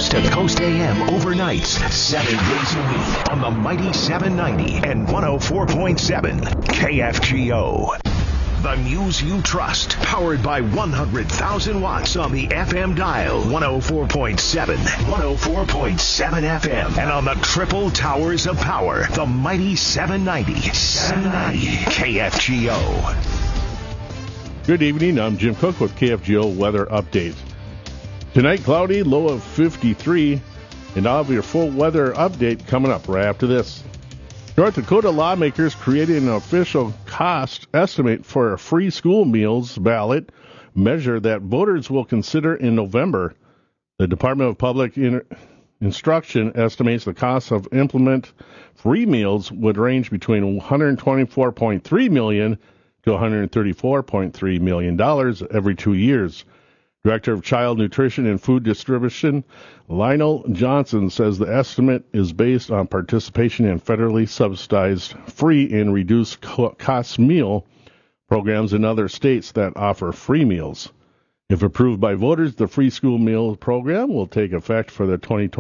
Coast to Coast AM overnights, 7 days a week on the mighty 790 and 104.7 KFGO. The news you trust, powered by 100,000 watts on the FM dial, 104.7, 104.7 FM, and on the triple towers of power, the mighty 790 KFGO. Good evening, I'm Jim Cook with KFGO Weather Update. Tonight, cloudy, low of 53, and I'll have your full weather update coming up right after this. North Dakota lawmakers created an official cost estimate for a free school meals ballot measure that voters will consider in November. The Department of Public Instruction estimates the cost of implement free meals would range between $124.3 million to $134.3 million every 2 years. Director of Child Nutrition and Food Distribution, Lionel Johnson, says the estimate is based on participation in federally subsidized free and reduced cost meal programs in other states that offer free meals. If approved by voters, the free school meal program will take effect for the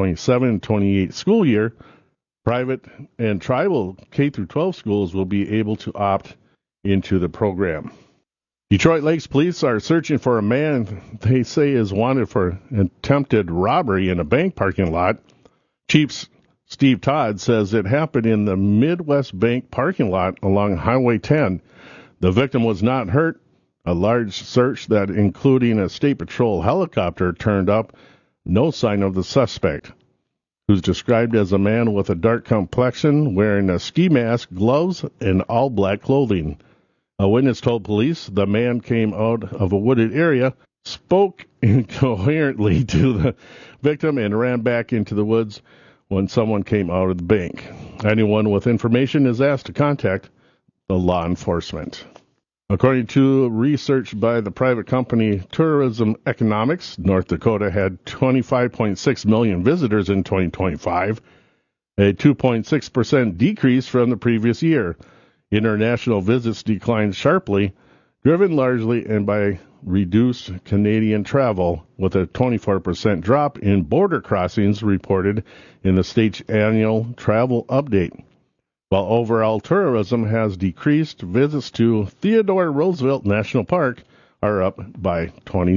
2027-28 school year. Private and tribal K-12 schools will be able to opt into the program. Detroit Lakes Police are searching for a man they say is wanted for attempted robbery in a bank parking lot. Chief Steve Todd says it happened in the Midwest Bank parking lot along Highway 10. The victim was not hurt. A large search that including a State Patrol helicopter turned up. No sign of the suspect, who's described as a man with a dark complexion, wearing a ski mask, gloves, and all black clothing. A witness told police the man came out of a wooded area, spoke incoherently to the victim, and ran back into the woods when someone came out of the bank. Anyone with information is asked to contact the law enforcement. According to research by the private company Tourism Economics, North Dakota had 25.6 million visitors in 2025, a 2.6% decrease from the previous year. International visits declined sharply, driven largely and by reduced Canadian travel, with a 24% drop in border crossings reported in the state's annual travel update. While overall tourism has decreased, visits to Theodore Roosevelt National Park are up by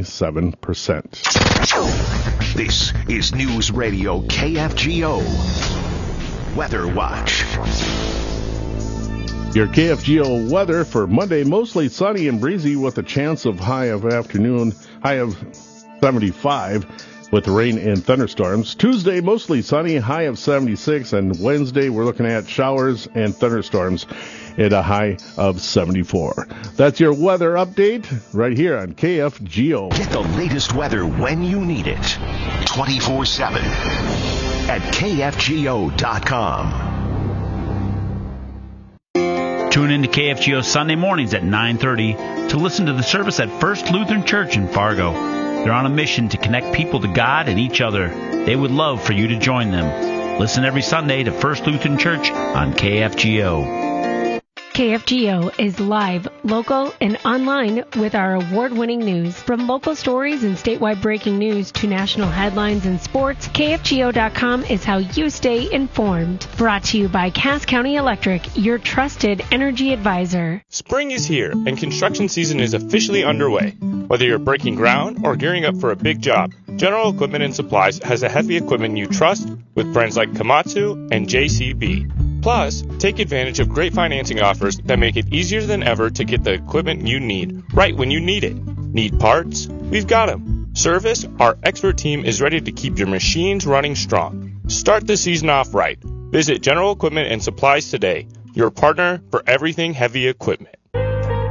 27%. This is News Radio KFGO Weather Watch. Your KFGO weather for Monday, mostly sunny and breezy with a chance of high of 75 with rain and thunderstorms. Tuesday, mostly sunny, high of 76, and Wednesday we're looking at showers and thunderstorms at a high of 74. That's your weather update right here on KFGO. Get the latest weather when you need it. 24/7 at KFGO.com. Tune in to KFGO Sunday mornings at 9:30 to listen to the service at First Lutheran Church in Fargo. They're on a mission to connect people to God and each other. They would love for you to join them. Listen every Sunday to First Lutheran Church on KFGO. KFGO is live, local, and online with our award-winning news. From local stories and statewide breaking news to national headlines and sports, KFGO.com is how you stay informed. Brought to you by Cass County Electric, your trusted energy advisor. Spring is here, and construction season is officially underway. Whether you're breaking ground or gearing up for a big job, General Equipment and Supplies has the heavy equipment you trust with brands like Komatsu and JCB. Plus, take advantage of great financing offers that make it easier than ever to get the equipment you need right when you need it. Need parts? We've got them. Service? Our expert team is ready to keep your machines running strong. Start the season off right. Visit General Equipment and Supplies today, your partner for everything heavy equipment.